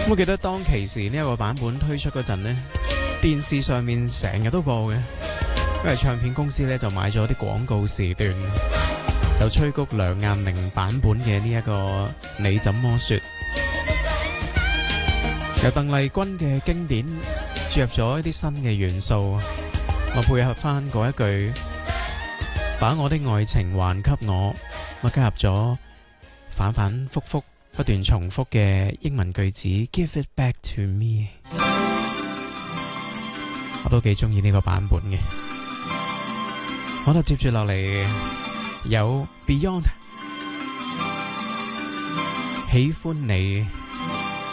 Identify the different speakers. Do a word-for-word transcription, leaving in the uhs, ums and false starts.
Speaker 1: 我記得當其時呢一個版本推出嗰陣呢，電視上面成日都播嘅，因為唱片公司呢就買咗啲廣告時段，就催谷梁雁玲版本嘅呢一個你怎麼說，由鄧麗君嘅經典注入咗一啲新嘅元素，我配合翻嗰一句把我的愛情還給我，我加入咗反反复复不斷重複嘅英文句子 Give it back to me， 我都幾中意呢個版本嘅。好啦，接住落嚟有 Beyond 喜歡你。